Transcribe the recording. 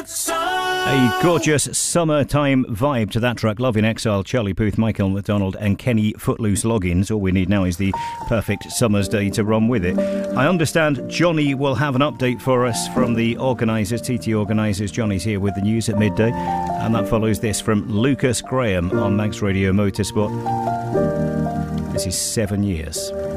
A gorgeous summertime vibe to that track. Love in Exile, Charlie Puth, Michael McDonald and Kenny Footloose Loggins. All we need now is the perfect summer's day to run with it. I understand Johnny will have an update for us from the organisers, TT organisers. Johnny's here with the news at midday. And that follows this from Lucas Graham on Manx Radio Motorsport. This is 7 years.